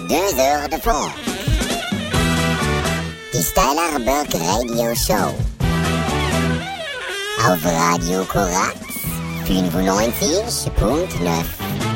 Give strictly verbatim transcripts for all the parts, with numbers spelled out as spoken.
Deux heures de fond. Die Stylerberg Radio Show. Auf Radio Korax fünfundneunzig Komma neun.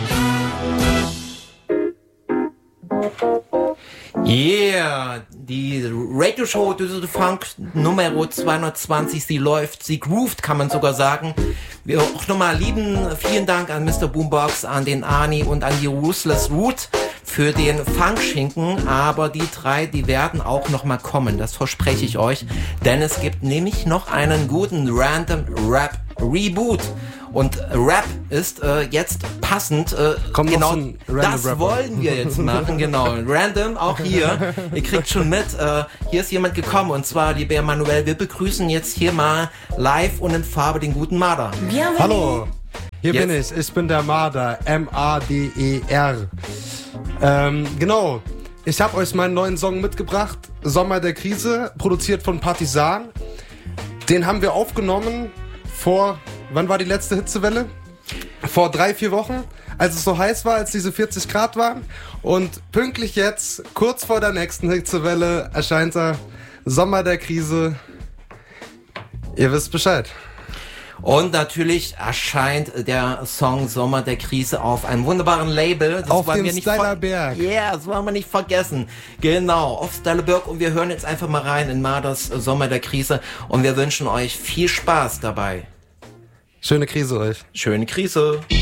Yeah, die Radio-Show Düsseldorf de Funk Nummer zweihundertzwanzig, sie läuft, sie groovt, kann man sogar sagen. Wir auch nochmal lieben, vielen Dank an Mister Boombox, an den Arnie und an die Ruthless Root für den Funkschinken, aber die drei, die werden auch nochmal kommen, das verspreche ich euch, denn es gibt nämlich noch einen guten Random Rap Reboot. Und Rap ist äh, jetzt passend, äh, Kommt genau, noch so ein Random das Rapper. wollen wir jetzt machen, genau. Random, auch hier, ihr kriegt schon mit, äh, hier ist jemand gekommen und zwar, lieber Emanuel, wir begrüßen jetzt hier mal live und in Farbe den guten Marder. Bienvenue. Hallo, hier Jetzt. bin ich, ich bin der Marder, M A D E R. Ähm, genau, ich habe euch meinen neuen Song mitgebracht, Sommer der Krise, produziert von Partisan. Den haben wir aufgenommen vor, wann war die letzte Hitzewelle? Vor drei, vier Wochen, als es so heiß war, als diese vierzig Grad waren. Und pünktlich jetzt, kurz vor der nächsten Hitzewelle, erscheint er, Sommer der Krise. Ihr wisst Bescheid. Und natürlich erscheint der Song Sommer der Krise auf einem wunderbaren Label. Das Auf wollen dem wir nicht Stylerberg. Ja, yeah, das wollen wir nicht vergessen. Genau, auf Stylerberg. Und wir hören jetzt einfach mal rein in Marders Sommer der Krise. Und wir wünschen euch viel Spaß dabei. Schöne Krise euch. Schöne Krise.